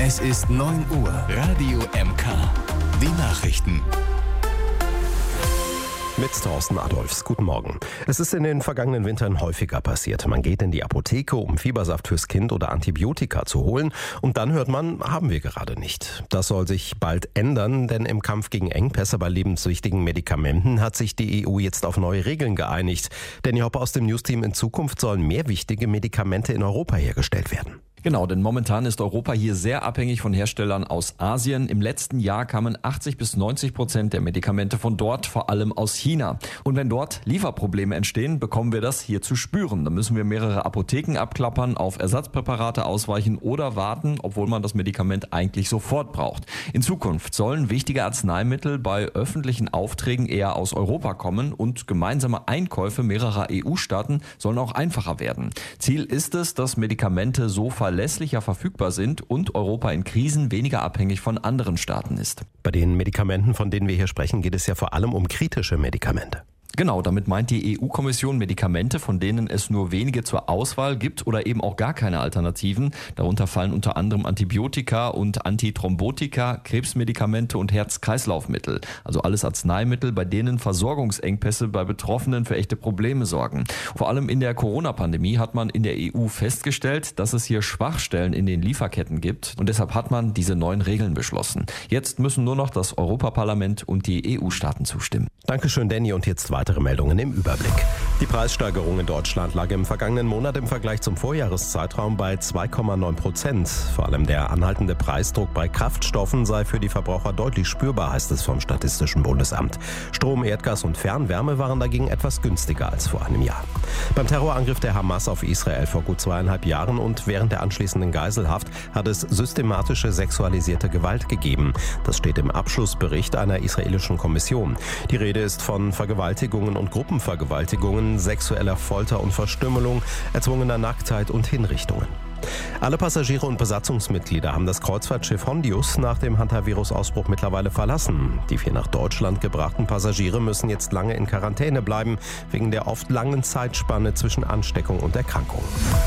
Es ist 9 Uhr. Radio MK. Die Nachrichten. Mit Thorsten Adolfs. Guten Morgen. Es ist in den vergangenen Wintern häufiger passiert. Man geht in die Apotheke, um Fiebersaft fürs Kind oder Antibiotika zu holen. Und dann hört man, haben wir gerade nicht. Das soll sich bald ändern, denn im Kampf gegen Engpässe bei lebenswichtigen Medikamenten hat sich die EU jetzt auf neue Regeln geeinigt. Danny Hoppe aus dem Newsteam: In Zukunft sollen mehr wichtige Medikamente in Europa hergestellt werden. Genau, denn momentan ist Europa hier sehr abhängig von Herstellern aus Asien. Im letzten Jahr kamen 80-90% der Medikamente von dort, vor allem aus China. Und wenn dort Lieferprobleme entstehen, bekommen wir das hier zu spüren. Dann müssen wir mehrere Apotheken abklappern, auf Ersatzpräparate ausweichen oder warten, obwohl man das Medikament eigentlich sofort braucht. In Zukunft sollen wichtige Arzneimittel bei öffentlichen Aufträgen eher aus Europa kommen und gemeinsame Einkäufe mehrerer EU-Staaten sollen auch einfacher werden. Ziel ist es, dass Medikamente so verlässlicher verfügbar sind und Europa in Krisen weniger abhängig von anderen Staaten ist. Bei den Medikamenten, von denen wir hier sprechen, geht es ja vor allem um kritische Medikamente. Genau, damit meint die EU-Kommission Medikamente, von denen es nur wenige zur Auswahl gibt oder eben auch gar keine Alternativen. Darunter fallen unter anderem Antibiotika und Antithrombotika, Krebsmedikamente und Herz-Kreislauf-Mittel. Also alles Arzneimittel, bei denen Versorgungsengpässe bei Betroffenen für echte Probleme sorgen. Vor allem in der Corona-Pandemie hat man in der EU festgestellt, dass es hier Schwachstellen in den Lieferketten gibt. Und deshalb hat man diese neuen Regeln beschlossen. Jetzt müssen nur noch das Europaparlament und die EU-Staaten zustimmen. Dankeschön, Danny. Und jetzt weitere Meldungen im Überblick. Die Preissteigerung in Deutschland lag im vergangenen Monat im Vergleich zum Vorjahreszeitraum bei 2,9%. Vor allem der anhaltende Preisdruck bei Kraftstoffen sei für die Verbraucher deutlich spürbar, heißt es vom Statistischen Bundesamt. Strom, Erdgas und Fernwärme waren dagegen etwas günstiger als vor einem Jahr. Beim Terrorangriff der Hamas auf Israel vor gut 2,5 Jahren und während der anschließenden Geiselhaft hat es systematische sexualisierte Gewalt gegeben. Das steht im Abschlussbericht einer israelischen Kommission. Die Rede ist von Vergewaltigungen und Gruppenvergewaltigungen, sexueller Folter und Verstümmelung, erzwungener Nacktheit und Hinrichtungen. Alle Passagiere und Besatzungsmitglieder haben das Kreuzfahrtschiff Hondius nach dem Hantavirus-Ausbruch mittlerweile verlassen. Die 4 nach Deutschland gebrachten Passagiere müssen jetzt lange in Quarantäne bleiben, wegen der oft langen Zeitspanne zwischen Ansteckung und Erkrankung.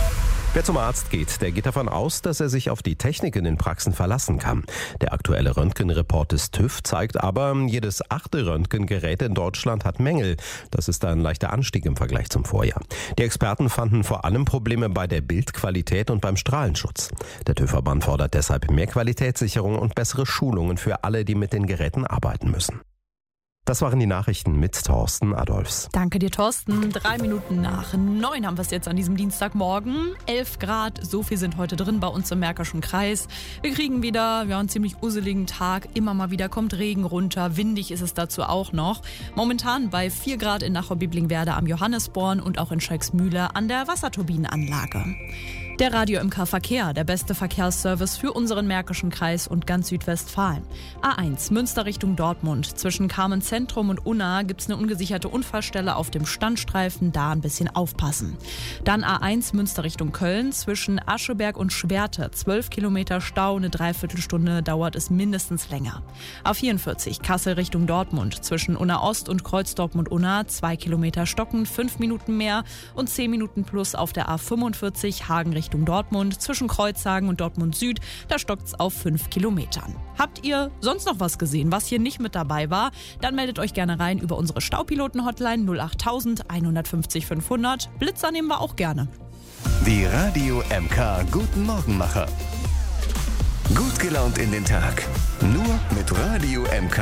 Wer zum Arzt geht, der geht davon aus, dass er sich auf die Technik in den Praxen verlassen kann. Der aktuelle Röntgenreport des TÜV zeigt aber, jedes 8. Röntgengerät in Deutschland hat Mängel. Das ist ein leichter Anstieg im Vergleich zum Vorjahr. Die Experten fanden vor allem Probleme bei der Bildqualität und beim Strahlenschutz. Der TÜV-Verband fordert deshalb mehr Qualitätssicherung und bessere Schulungen für alle, die mit den Geräten arbeiten müssen. Das waren die Nachrichten mit Thorsten Adolfs. Danke dir, Thorsten. 3 Minuten nach 9 haben wir es jetzt an diesem Dienstagmorgen. 11 Grad, so viel sind heute drin bei uns im Märkischen Kreis. Wir kriegen wieder einen ziemlich useligen Tag. Immer mal wieder kommt Regen runter. Windig ist es dazu auch noch. Momentan bei 4 Grad in Nachau-Bieblingwerda am Johannesborn und auch in Schalksmühle an der Wasserturbinenanlage. Der Radio MK Verkehr, der beste Verkehrsservice für unseren Märkischen Kreis und ganz Südwestfalen. A1 Münster Richtung Dortmund. Zwischen Carmen Zentrum und Unna gibt es eine ungesicherte Unfallstelle auf dem Standstreifen, da ein bisschen aufpassen. Dann A1 Münster Richtung Köln. Zwischen Ascheberg und Schwerte 12 Kilometer Stau, eine Dreiviertelstunde dauert es mindestens länger. A44 Kassel Richtung Dortmund. Zwischen Unna Ost und Kreuz Dortmund-Unna 2 Kilometer stocken, 5 Minuten mehr und 10 Minuten plus auf der A45 Hagen Richtung Dortmund. Zwischen Kreuzhagen und Dortmund Süd, da stockt es auf 5 Kilometern. Habt ihr sonst noch was gesehen, was hier nicht mit dabei war? Dann meldet euch gerne rein über unsere Staupiloten-Hotline 08000 150 500. Blitzer nehmen wir auch gerne. Die Radio MK Guten Morgenmacher. Gut gelaunt in den Tag. Nur mit Radio MK.